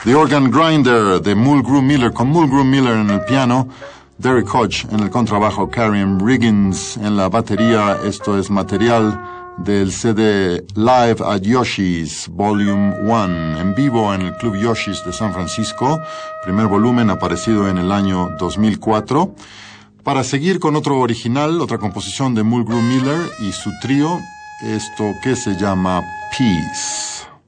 The Organ Grinder de Mulgrew Miller, con Mulgrew Miller en el piano, Derek Hodge en el contrabajo, Karen Riggins en la batería. Esto es material del CD Live at Yoshi's Volume 1, en vivo en el Club Yoshi's de San Francisco, primer volumen aparecido en el año 2004. Para seguir con otro original, otra composición de Mulgrew Miller y su trío, esto que se llama Peace.